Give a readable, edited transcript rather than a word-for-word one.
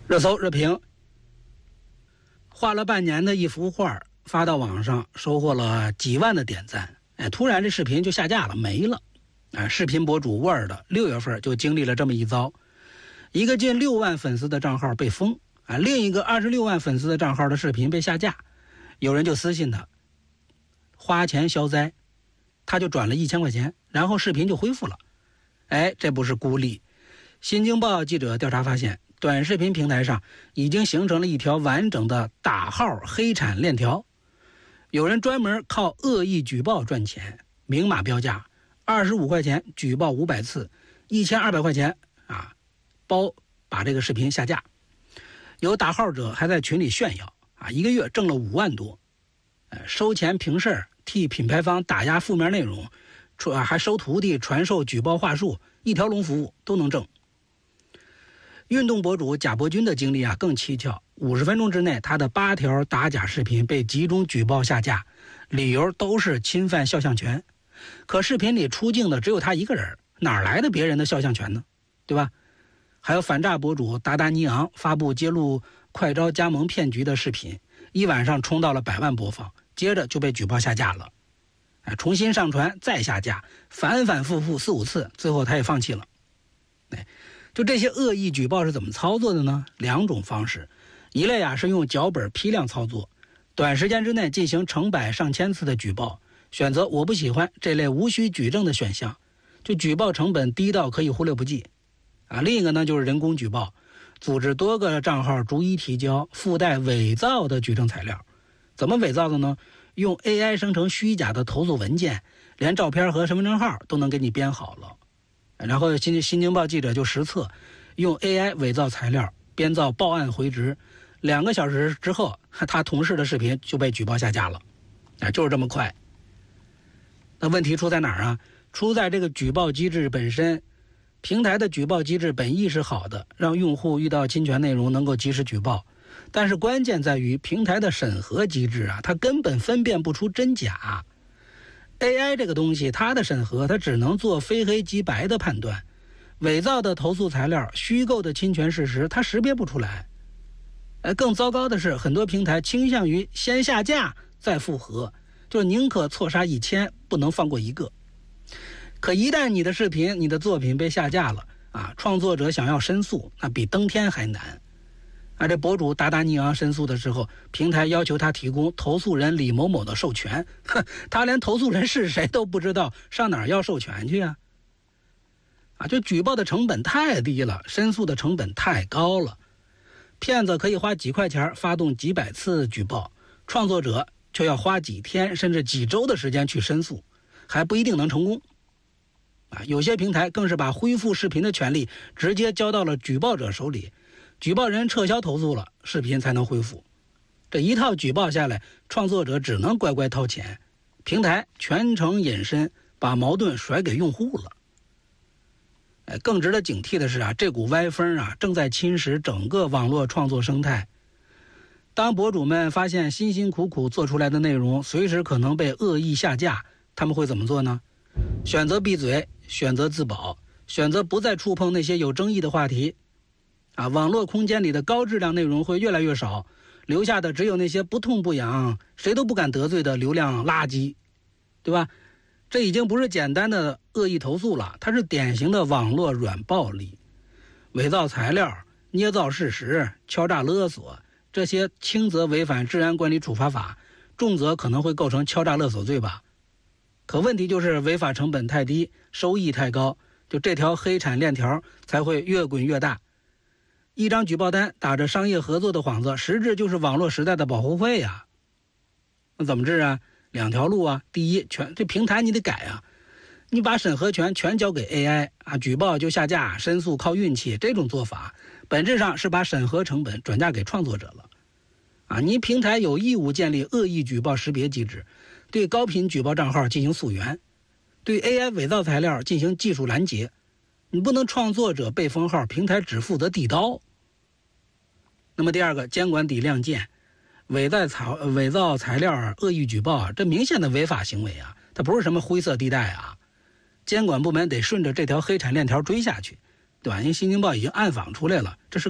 热搜热评，画了半年的一幅画发到网上，收获了几万的点赞。突然这视频就下架了，没了。视频博主 Word 6月份就经历了这么一遭，一个近6万粉丝的账号被封，另一个26万粉丝的账号的视频被下架。有人就私信他，花钱消灾，他就转了1000块钱，然后视频就恢复了。这不是孤立。新京报记者调查发现，短视频平台上已经形成了一条完整的打号黑产链条。有人专门靠恶意举报赚钱，明码标价，25块钱举报500次，1200块钱包把这个视频下架。有打号者还在群里炫耀一个月挣了5万多，收钱平事，替品牌方打压负面内容，还收徒弟传授举报话术，一条龙服务都能挣。运动博主贾博军的经历更蹊跷，50分钟之内他的8条打假视频被集中举报下架，理由都是侵犯肖像权。可视频里出镜的只有他一个人，哪来的别人的肖像权呢？对吧？还有反诈博主达达尼昂发布揭露快招加盟骗局的视频，一晚上冲到了100万播放，接着就被举报下架了。重新上传再下架，反反复复4、5次，最后他也放弃了。就这些恶意举报是怎么操作的呢？2种方式，一类是用脚本批量操作，短时间之内进行成百上千次的举报，选择我不喜欢这类无需举证的选项，就举报成本低到可以忽略不计。另一个呢就是人工举报，组织多个账号逐一提交附带伪造的举证材料。怎么伪造的呢？用 AI 生成虚假的投诉文件，连照片和身份证号都能给你编好了。然后新京报记者就实测，用 AI 伪造材料编造报案回执，2个小时之后他同事的视频就被举报下架了。就是这么快。那问题出在哪儿出在这个举报机制本身。平台的举报机制本意是好的，让用户遇到侵权内容能够及时举报，但是关键在于平台的审核机制它根本分辨不出真假。AI 这个东西，它的审核它只能做非黑即白的判断，伪造的投诉材料、虚构的侵权事实它识别不出来。更糟糕的是，很多平台倾向于先下架再复核，就是宁可错杀1000，不能放过一个。可一旦你的视频、你的作品被下架了创作者想要申诉，那比登天还难。这博主达达尼昂申诉的时候，平台要求他提供投诉人李某某的授权，他连投诉人是谁都不知道，上哪儿要授权去就举报的成本太低了，申诉的成本太高了。骗子可以花几块钱发动几百次举报，创作者却要花几天甚至几周的时间去申诉，还不一定能成功。有些平台更是把恢复视频的权利直接交到了举报者手里，举报人撤销投诉了，视频才能恢复。这一套举报下来，创作者只能乖乖掏钱，平台全程隐身，把矛盾甩给用户了。更值得警惕的是这股歪风正在侵蚀整个网络创作生态。当博主们发现辛辛苦苦做出来的内容随时可能被恶意下架，他们会怎么做呢？选择闭嘴，选择自保，选择不再触碰那些有争议的话题。网络空间里的高质量内容会越来越少，留下的只有那些不痛不痒、谁都不敢得罪的流量垃圾，对吧？这已经不是简单的恶意投诉了，它是典型的网络软暴力。伪造材料、捏造事实、敲诈勒索，这些轻则违反治安管理处罚法，重则可能会构成敲诈勒索罪吧。可问题就是违法成本太低，收益太高，就这条黑产链条才会越滚越大。一张举报单打着商业合作的幌子，实质就是网络时代的保护费那怎么治2条路第一，这平台你得改你把审核权全交给 AI 举报就下架，申诉靠运气，这种做法本质上是把审核成本转嫁给创作者了你平台有义务建立恶意举报识别机制，对高频举报账号进行溯源，对 AI 伪造材料进行技术拦截。你不能创作者被封号，平台只负责递刀。那么第二个，监管底亮剑，伪造材料、恶意举报这明显的违法行为它不是什么灰色地带监管部门得顺着这条黑产链条追下去，对吧？因为新京报已经暗访出来了，这是